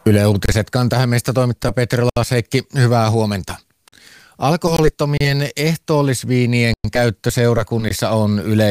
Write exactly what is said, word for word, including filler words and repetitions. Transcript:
Yle Uutiset Kanta-Hämeestä toimittaa Petri Lasekki. Hyvää huomenta. Alkoholittomien ehtoollisviinien käyttö seurakunnissa on yleistä.